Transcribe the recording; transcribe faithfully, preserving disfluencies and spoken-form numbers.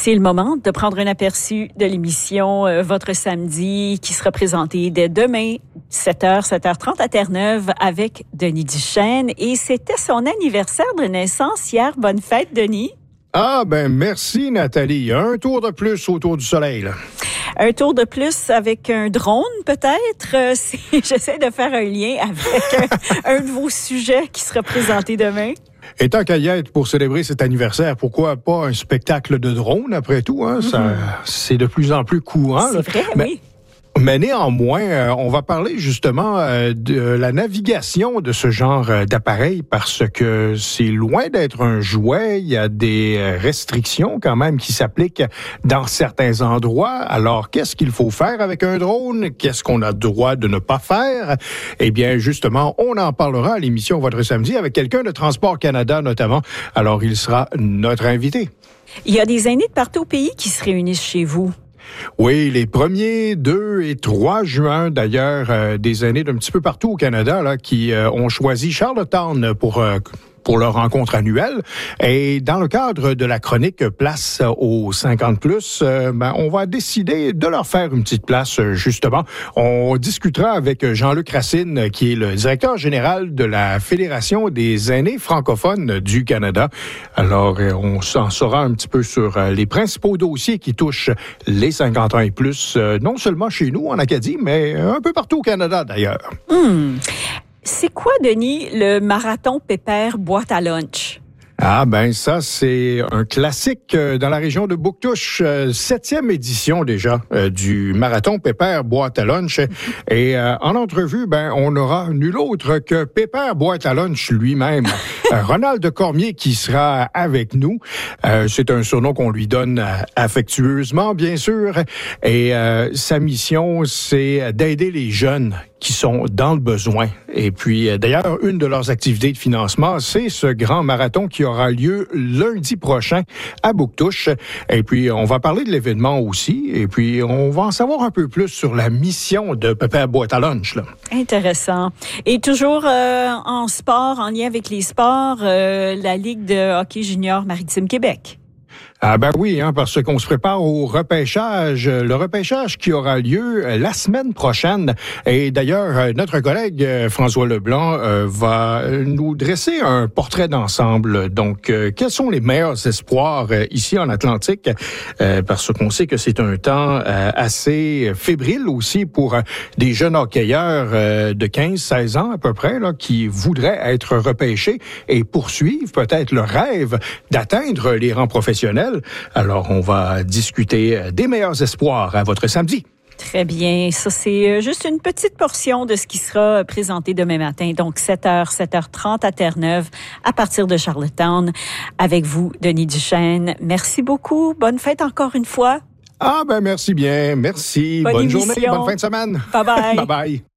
C'est le moment de prendre un aperçu de l'émission euh, Votre Samedi qui sera présentée dès demain, sept heures, sept heures trente à Terre-Neuve avec Denis Duchesne. Et c'était son anniversaire de naissance hier. Bonne fête, Denis. Ah, ben merci, Nathalie. Un tour de plus autour du soleil, là. Un tour de plus avec un drone, peut-être. Euh, J'essaie de faire un lien avec un, un de vos sujets qui sera présenté demain. Et tant qu'à y être pour célébrer cet anniversaire, pourquoi pas un spectacle de drone, après tout? Hein? Mm-hmm. Ça, c'est de plus en plus courant. C'est là. vrai, Mais... oui. Mais néanmoins, euh, on va parler justement euh, de la navigation de ce genre euh, d'appareil parce que c'est loin d'être un jouet. Il y a des restrictions quand même qui s'appliquent dans certains endroits. Alors, qu'est-ce qu'il faut faire avec un drone? Qu'est-ce qu'on a le droit de ne pas faire? Eh bien, justement, on en parlera à l'émission Votre Samedi avec quelqu'un de Transport Canada notamment. Alors, il sera notre invité. Il y a des aînés de partout au pays qui se réunissent chez vous. Oui, les premiers deux et trois juin, d'ailleurs, euh, des aînés d'un petit peu partout au Canada là, qui euh, ont choisi Charlottetown pour... Euh, pour leur rencontre annuelle. Et dans le cadre de la chronique Place aux cinquante plus, euh, ben, on va décider de leur faire une petite place, justement. On discutera avec Jean-Luc Racine, qui est le directeur général de la Fédération des aînés francophones du Canada. Alors, on s'en saura un petit peu sur les principaux dossiers qui touchent les cinquante ans et plus, non seulement chez nous, en Acadie, mais un peu partout au Canada, d'ailleurs. Mmh. C'est quoi, Denis, le marathon Pépère boîte à lunch? Ah ben ça, c'est un classique dans la région de Bouctouche, euh, septième édition déjà euh, du marathon Pépère boîte à lunch. Et euh, en entrevue, ben on aura nul autre que Pépère boîte à lunch lui-même, euh, Ronald Cormier, qui sera avec nous. Euh, c'est un surnom qu'on lui donne euh, affectueusement, bien sûr. Et euh, sa mission, c'est d'aider les jeunes qui sont dans le besoin. Et puis, euh, d'ailleurs, une de leurs activités de financement, c'est ce grand marathon qui aura lieu lundi prochain à Bouctouche. Et puis, on va parler de l'événement aussi. Et puis, on va en savoir un peu plus sur la mission de Pépère boîte à lunch, là. Intéressant. Et toujours euh, en sport, en lien avec les sports, euh, la Ligue de hockey junior Maritime Québec. Ah ben oui, hein, parce qu'on se prépare au repêchage, le repêchage qui aura lieu la semaine prochaine. Et d'ailleurs, notre collègue François Leblanc euh, va nous dresser un portrait d'ensemble. Donc, euh, quels sont les meilleurs espoirs euh, ici en Atlantique? Euh, parce qu'on sait que c'est un temps euh, assez fébrile aussi pour euh, des jeunes hockeyeurs euh, de quinze seize ans à peu près, là, qui voudraient être repêchés et poursuivre peut-être le rêve d'atteindre les rangs professionnels. Alors, on va discuter des meilleurs espoirs à votre samedi. Très bien. Ça, c'est juste une petite portion de ce qui sera présenté demain matin. Donc, sept heures, sept heures trente à Terre-Neuve, à partir de Charlottetown. Avec vous, Denis Duchesne. Merci beaucoup. Bonne fête encore une fois. Ah, ben merci bien. Merci. Bonne, bonne émission. journée. Bonne fin de semaine. Bye-bye. Bye-bye.